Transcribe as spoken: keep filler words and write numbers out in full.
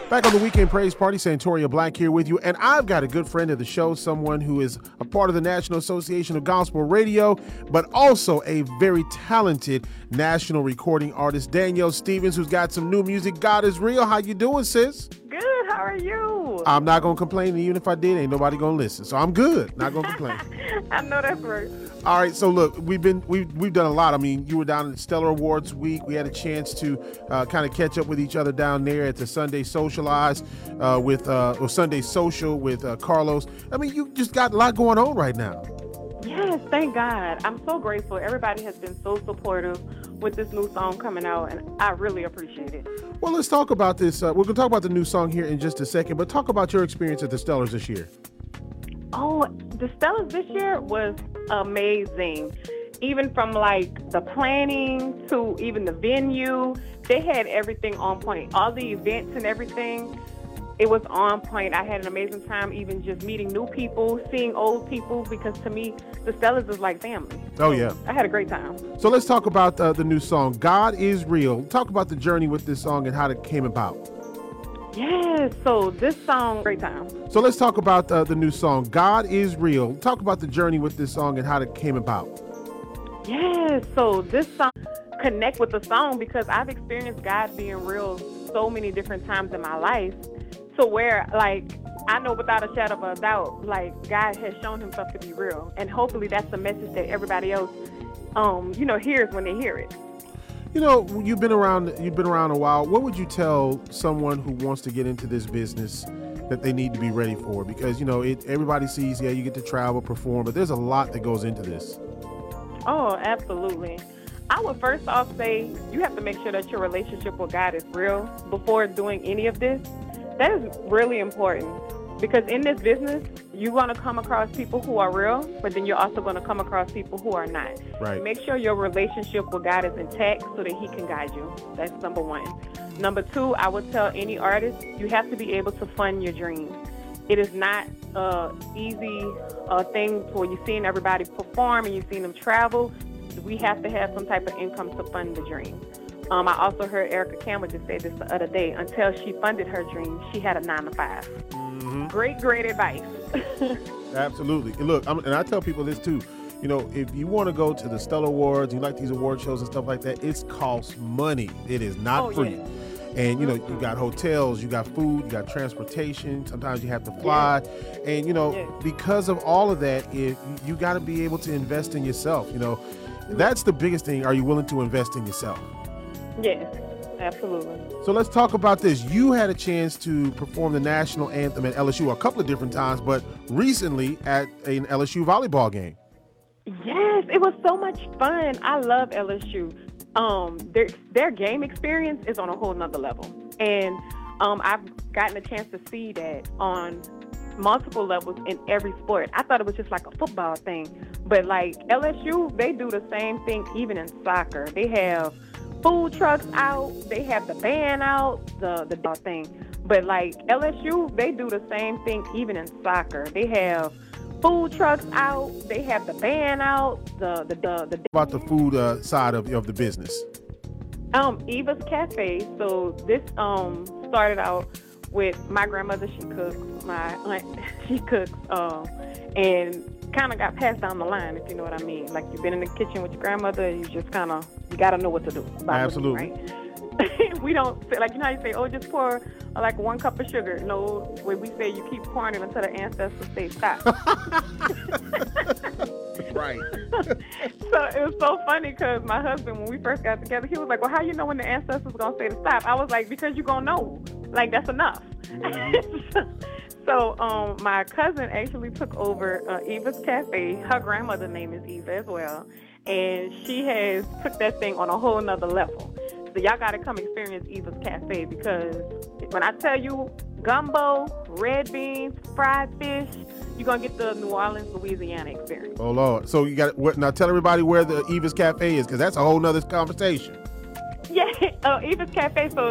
Back on the Weekend Praise Party, Santoria Black here with you, and I've got a good friend of the show, someone who is a part of the National Association of Gospel Radio, but also a very talented national recording artist, Danielle Stevens, who's got some new music. God is real. How you doing, sis? Good. How are you? I'm not going to complain, and even if I did, ain't nobody going to listen. So I'm good. Not going to complain. I know that's right. All right, so look, we've been we've we've done a lot. I mean, you were down at Stellar Awards Week. We had a chance to uh, kind of catch up with each other down there at the Sunday Socialize uh, with uh, or Sunday Social with uh, Carlos. I mean, you just got a lot going on right now. Yes, thank God. I'm so grateful. Everybody has been so supportive with this new song coming out, and I really appreciate it. Well, let's talk about this. Uh, we're going to talk about the new song here in just a second, but talk about your experience at the Stellars this year. Oh, the Stellars this year was amazing. Even from like the planning to even the venue, they had everything on point. All the events and everything, it was on point. I had an amazing time even just meeting new people, seeing old people, because to me, the Stellars is like family. Oh, yeah. I had a great time. So let's talk about uh, the new song, God is Real. Talk about the journey with this song and how it came about. Yes, so this song, great time. So let's talk about uh, the new song, God is Real. Talk about the journey with this song and how it came about. Yes, so this song connect with the song because I've experienced God being real so many different times in my life. So where, like, I know without a shadow of a doubt, like, God has shown himself to be real. And hopefully that's the message that everybody else, um, you know, hears when they hear it. You know, you've been around, you've been around a while. What would you tell someone who wants to get into this business that they need to be ready for? Because, you know, it, everybody sees, yeah, you get to travel, perform, but there's a lot that goes into this. Oh, absolutely. I would first off say you have to make sure that your relationship with God is real before doing any of this. That is really important because in this business, you're going to come across people who are real, but then you're also going to come across people who are not. Right. Make sure your relationship with God is intact so that he can guide you. That's number one. Number two, I would tell any artist, you have to be able to fund your dreams. It is not an easy uh, thing for you seeing everybody perform and you seeing them travel. We have to have some type of income to fund the dream. Um, I also heard Erica Campbell just say this the other day. Until she funded her dream, she had a nine to five. Mm-hmm. Great, great advice. Absolutely. And look, I'm, and I tell people this too. You know, if you want to go to the Stellar Awards, you like these award shows and stuff like that, it costs money. It is not oh, free. Yeah. And, you know, you got hotels, you got food, you got transportation. Sometimes you have to fly. Yeah. And, you know, yeah. because of all of that, it, you got to be able to invest in yourself. You know, that's the biggest thing. Are you willing to invest in yourself? Yes, absolutely. So let's talk about this. You had a chance to perform the national anthem at L S U a couple of different times, but recently at an L S U volleyball game. Yes, it was so much fun. I love L S U. Um, their their game experience is on a whole nother level. And um, I've gotten a chance to see that on multiple levels in every sport. I thought it was just like a football thing. But like L S U, they do the same thing even in soccer. They have food trucks out, they have the band out, the, the thing. But like L S U, they do the same thing even in soccer. They have food trucks out, they have the band out, the the the, the about the food uh, side of of the business. Um, Eva's Cafe. So this um started out with my grandmother. She cooks. My aunt, she cooks. Um, and kind of got passed down the line, if you know what I mean. Like you've been in the kitchen with your grandmother, you just kind of you got to know what to do. Absolutely. Cooking, right? We don't say, like you know how you say, oh, just pour uh, like one cup of sugar. No, when we say you keep pouring it until the ancestors say stop. Right. So it was so funny because my husband, when we first got together, he was like, well, how you know when the ancestors gonna say to stop? I was like, because you gonna know. Like that's enough. Mm-hmm. So um, my cousin actually took over uh, Eva's Cafe. Her grandmother's name is Eva as well. And she has took that thing on a whole nother level. So y'all got to come experience Eva's Cafe because when I tell you gumbo, red beans, fried fish, you're going to get the New Orleans, Louisiana experience. Oh, Lord. So you got to now tell everybody where the Eva's Cafe is because that's a whole nother conversation. Yeah, uh, Eva's Cafe. So